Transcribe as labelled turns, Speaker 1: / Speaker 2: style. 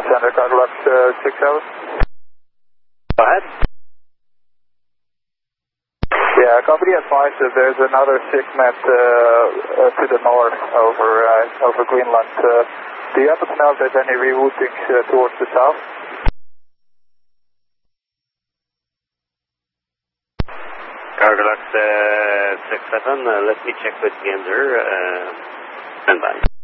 Speaker 1: Center Carglass 67.
Speaker 2: Go ahead.
Speaker 1: Yeah, company advised that there's another SIGMET to the north over Greenland. Do you happen to know if there's any rerouting towards the south?
Speaker 2: Carglass 67, let me check with Gander. Stand by.